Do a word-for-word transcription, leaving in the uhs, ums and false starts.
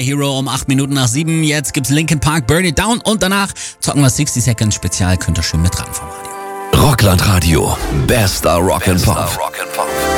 Hero um acht Minuten nach sieben. Jetzt gibt's Linkin Park, Burn It Down und danach zocken wir sixty Seconds Spezial. Könnt ihr schön mit dran vom Radio. Rockland Radio. Bester Rock and Pop.